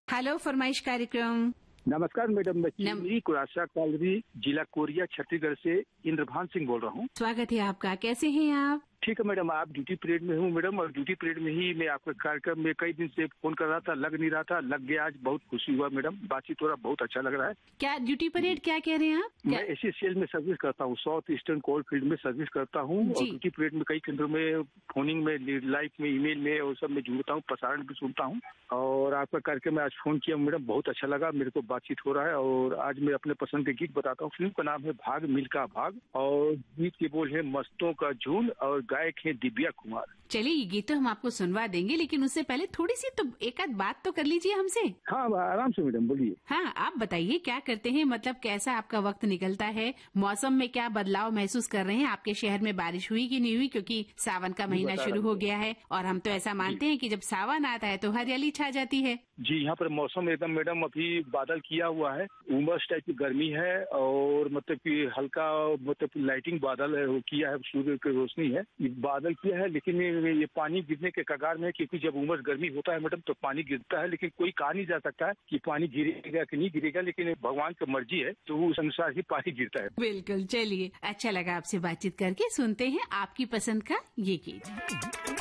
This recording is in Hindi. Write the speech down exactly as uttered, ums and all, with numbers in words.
हेलो फरमाइश कार्यक्रम। नमस्कार मैडम, मैं नम... चिमनी कुरासा कॉलोनी, जिला कोरिया, छत्तीसगढ़ से इंद्रभान सिंह बोल रहा हूँ। स्वागत है आपका। कैसे हैं आप? ठीक है मैडम, आप ड्यूटी पीरियड में हूँ मैडम, और ड्यूटी पीरियड में ही मैं आपके कार्यक्रम में कई दिन से फोन कर रहा था, लग नहीं रहा था, लग गया। आज बहुत खुशी हुआ मैडम, बातचीत हो रहा, बहुत अच्छा लग रहा है। क्या ड्यूटी पीरियड क्या कह रहे हैं आप? मैं एसएससीएल में सर्विस करता हूँ, साउथ ईस्टर्न कोल फील्ड में सर्विस करता हूँ, और ड्यूटी पीरियड में कई केंद्रों में फोनिंग में, लाइव में, ईमेल में और सब में जुड़ता हूँ, प्रसारण भी सुनता हूँ। और आपका कार्यक्रम में आज फोन किया मैडम, बहुत अच्छा लगा, मेरे को बातचीत हो रहा है। और आज मैं अपने पसंद के गीत बताता हूँ। फिल्म का नाम है भाग मिल्खा भाग, और गीत के बोल है मस्तों का झुंड, और गायक है दिव्या कुमार। चलिए, ये गीत तो हम आपको सुनवा देंगे, लेकिन उससे पहले थोड़ी सी तो एक आध बात तो कर लीजिए हमसे। हाँ, आराम से मैडम, बोलिए। हाँ, आप बताइए क्या करते हैं, मतलब कैसा आपका वक्त निकलता है, मौसम में क्या बदलाव महसूस कर रहे हैं? आपके शहर में बारिश हुई कि नहीं हुई? क्योंकि सावन का महीना शुरू हो गया है, और हम तो ऐसा मानते हैं कि जब सावन आता है तो हरियाली छा जाती है। जी, यहाँ पर मौसम एकदम मैडम अभी बादल किया हुआ है, उमस टाइप की गर्मी है, और मतलब कि हल्का मतलब लाइटिंग बादल है, वो किया है, सूर्य की रोशनी है, बादल किया है। लेकिन ये पानी गिरने के कगार में है, क्योंकि जब उमस गर्मी होता है मैडम तो पानी गिरता है, लेकिन कोई कहा नहीं जा सकता है कि पानी गिरेगा कि नहीं गिरेगा, लेकिन भगवान की मर्जी है, तो उस अनुसार ही पानी गिरता है। बिल्कुल। चलिए, अच्छा लगा आपसे बातचीत करके। सुनते हैं आपकी पसंद का ये गीत।